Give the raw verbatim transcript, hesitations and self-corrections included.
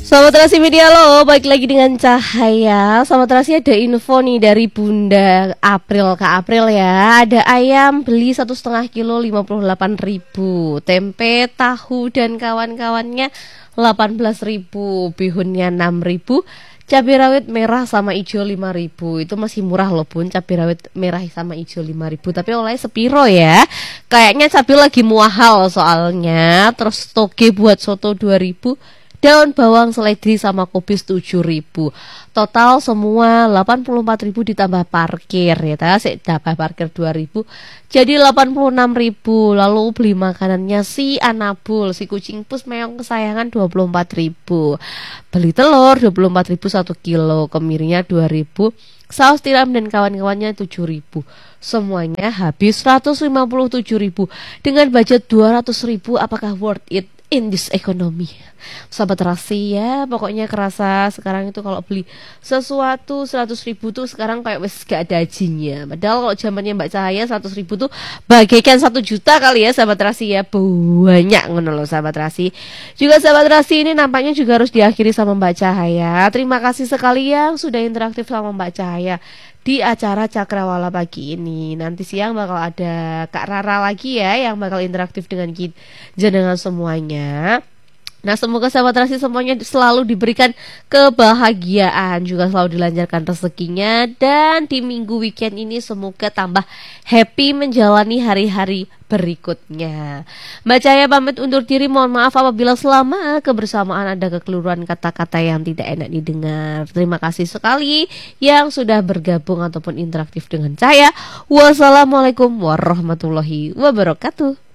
Selamat terasi media lo, baik lagi dengan Cahaya. Selamat terasi ada info nih dari Bunda April ke April ya. Ada ayam beli satu setengah kilo lima puluh delapan ribu, tempe, tahu dan kawan-kawannya delapan belas ribu, bihunnya enam ribu, cabai rawit merah sama hijau lima ribu. Itu masih murah loh Bun, cabai rawit merah sama hijau lima ribu. Tapi oleh sepiro ya. Kayaknya cabai lagi muahal soalnya. Terus toge buat soto dua ribu, daun bawang seledri sama kubis tujuh ribu. Total semua delapan puluh empat ribu ditambah parkir ya ta, tambah parkir dua ribu. Jadi delapan puluh enam ribu. Lalu beli makanannya si Anabul, si kucing pus meong kesayangan dua puluh empat ribu. Beli telur dua puluh empat ribu satu kilo, kemirinya dua ribu. Saus tiram dan kawan-kawannya tujuh ribu. Semuanya habis seratus lima puluh tujuh ribu. Dengan budget dua ratus ribu, apakah worth it in this economy? Sahabat terasi ya, pokoknya kerasa sekarang itu kalau beli sesuatu seratus ribu tuh sekarang kayak wes gak ada ajinya. Padahal kalau zamannya Mbak Cahaya seratus ribu tuh bagaikan satu juta kali ya sahabat terasi ya. Banyak ngono loh sahabat terasi. Juga sahabat terasi ini nampaknya juga harus diakhiri sama Mbak Cahaya. Terima kasih sekali yang sudah interaktif sama Mbak Cahaya di acara Cakrawala pagi ini. Nanti siang bakal ada Kak Rara lagi ya yang bakal interaktif dengan kita, dengan semuanya. Nah, semoga sahabat terasi semuanya selalu diberikan kebahagiaan, juga selalu dilancarkan rezekinya, dan di minggu weekend ini semoga tambah happy menjalani hari-hari berikutnya. Mbak Cahaya pamit undur diri, mohon maaf apabila selama kebersamaan ada kekeliruan kata-kata yang tidak enak didengar. Terima kasih sekali yang sudah bergabung ataupun interaktif dengan saya. Wassalamualaikum warahmatullahi wabarakatuh.